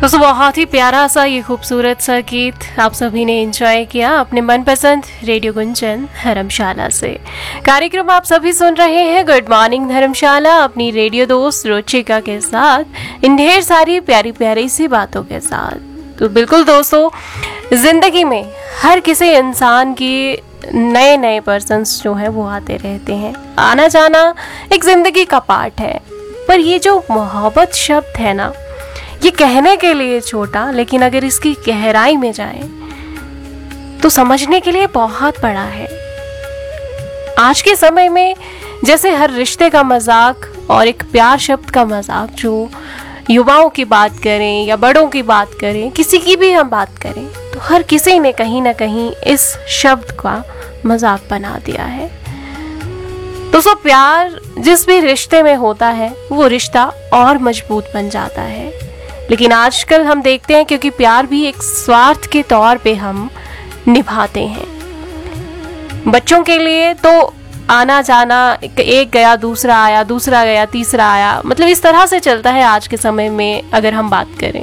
दोस्तों बहुत ही प्यारा सा ये खूबसूरत सा गीत आप सभी ने एंजॉय किया अपने मनपसंद रेडियो गुंजन धर्मशाला से। कार्यक्रम आप सभी सुन रहे हैं गुड मॉर्निंग धर्मशाला अपनी रेडियो दोस्त रुचिका के साथ इन ढेर सारी प्यारी प्यारी सी बातों के साथ। तो बिल्कुल दोस्तों, जिंदगी में हर किसी इंसान की नए नए पर्सन्स जो हैं वो आते रहते हैं। आना जाना एक जिंदगी का पार्ट है, पर ये जो मोहब्बत शब्द है ना, ये कहने के लिए छोटा, लेकिन अगर इसकी गहराई में जाएं तो समझने के लिए बहुत बड़ा है। आज के समय में जैसे हर रिश्ते का मजाक और एक प्यार शब्द का मजाक, जो युवाओं की बात करें या बड़ों की बात करें, किसी की भी हम बात करें, तो हर किसी ने कहीं ना कहीं इस शब्द का मजाक बना दिया है। दोस्तों, प्यार जिस भी रिश्ते में होता है वो रिश्ता और मजबूत बन जाता है, लेकिन आजकल हम देखते हैं क्योंकि प्यार भी एक स्वार्थ के तौर पे हम निभाते हैं। बच्चों के लिए तो आना जाना, एक गया दूसरा आया, दूसरा गया तीसरा आया, मतलब इस तरह से चलता है आज के समय में। अगर हम बात करें,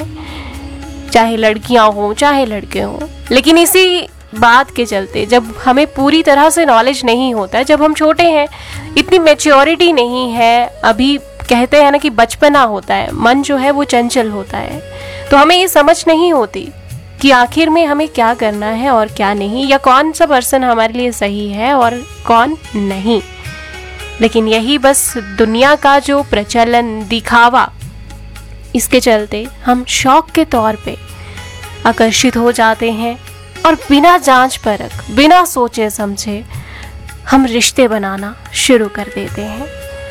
चाहे लड़कियां हों चाहे लड़के हों, लेकिन इसी बात के चलते जब हमें पूरी तरह से नॉलेज नहीं होता है, जब हम छोटे हैं, इतनी मैच्योरिटी नहीं है, अभी कहते हैं ना कि बचपना होता है, मन जो है वो चंचल होता है, तो हमें ये समझ नहीं होती कि आखिर में हमें क्या करना है और क्या नहीं, या कौन सा पर्सन हमारे लिए सही है और कौन नहीं। लेकिन यही बस दुनिया का जो प्रचलन, दिखावा, इसके चलते हम शौक के तौर पे आकर्षित हो जाते हैं और बिना जांच परख, बिना सोचे समझे हम रिश्ते बनाना शुरू कर देते हैं।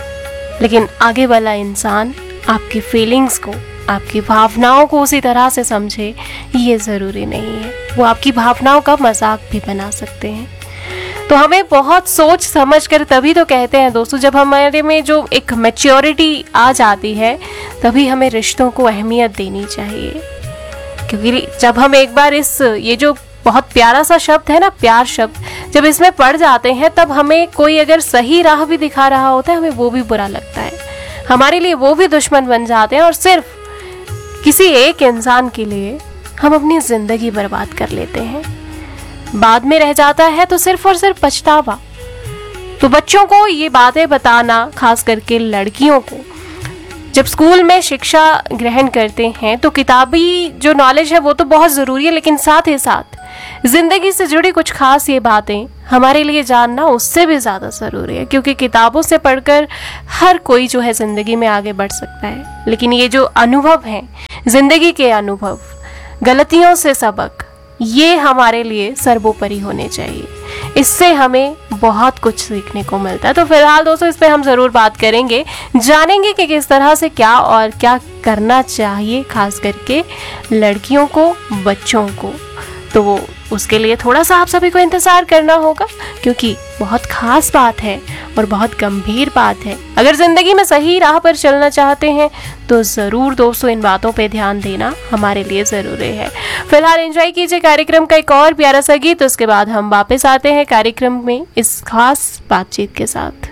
लेकिन आगे वाला इंसान आपकी फीलिंग्स को, आपकी भावनाओं को उसी तरह से समझे, ये ज़रूरी नहीं है। वो आपकी भावनाओं का मजाक भी बना सकते हैं। तो हमें बहुत सोच समझ कर, तभी तो कहते हैं दोस्तों, जब हमारे में जो एक मैच्योरिटी आ जाती है तभी हमें रिश्तों को अहमियत देनी चाहिए। क्योंकि जब हम एक बार ये जो बहुत प्यारा सा शब्द है ना, प्यार शब्द, जब इसमें पड़ जाते हैं तब हमें कोई अगर सही राह भी दिखा रहा होता है, हमें वो भी बुरा लगता है, हमारे लिए वो भी दुश्मन बन जाते हैं, और सिर्फ किसी एक इंसान के लिए हम अपनी जिंदगी बर्बाद कर लेते हैं। बाद में रह जाता है तो सिर्फ और सिर्फ पछतावा। तो बच्चों को ये बातें बताना, खास करके लड़कियों को, जब स्कूल में शिक्षा ग्रहण करते हैं तो किताबी जो नॉलेज है वो तो बहुत ज़रूरी है, लेकिन साथ ही साथ ज़िंदगी से जुड़ी कुछ खास ये बातें हमारे लिए जानना उससे भी ज़्यादा ज़रूरी है। क्योंकि किताबों से पढ़कर हर कोई जो है ज़िंदगी में आगे बढ़ सकता है, लेकिन ये जो अनुभव हैं, ज़िंदगी के अनुभव, गलतियों से सबक, ये हमारे लिए सर्वोपरि होने चाहिए। इससे हमें बहुत कुछ सीखने को मिलता है। तो फिलहाल दोस्तों, इस पे हम ज़रूर बात करेंगे, जानेंगे कि किस तरह से क्या और क्या करना चाहिए, खास करके लड़कियों को, बच्चों को। तो वो उसके लिए थोड़ा सा आप सभी को इंतज़ार करना होगा, क्योंकि बहुत ख़ास बात है और बहुत गंभीर बात है। अगर ज़िंदगी में सही राह पर चलना चाहते हैं तो ज़रूर दोस्तों इन बातों पे ध्यान देना हमारे लिए ज़रूरी है। फिलहाल एंजॉय कीजिए कार्यक्रम का एक और प्यारा सा गीत, उसके बाद हम वापस आते हैं कार्यक्रम में इस खास बातचीत के साथ।